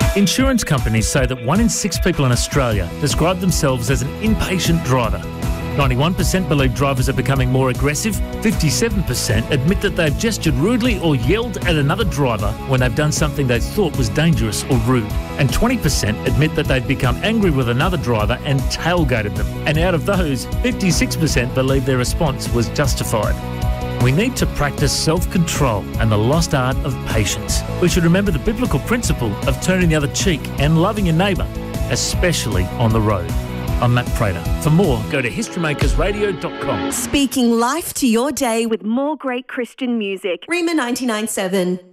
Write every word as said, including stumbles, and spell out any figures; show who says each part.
Speaker 1: Insurance companies say that one in six people in Australia describe themselves as an impatient driver. ninety-one percent believe drivers are becoming more aggressive. fifty-seven percent admit that they've gestured rudely or yelled at another driver when they've done something they thought was dangerous or rude. And twenty percent admit that they've become angry with another driver and tailgated them. And out of those, fifty-six percent believe their response was justified. We need to practice self-control and the lost art of patience. We should remember the biblical principle of turning the other cheek and loving your neighbour, especially on the road. I'm Matt Prater. For more, go to history makers radio dot com.
Speaker 2: Speaking life to your day with more great Christian music. Rima ninety-nine point seven.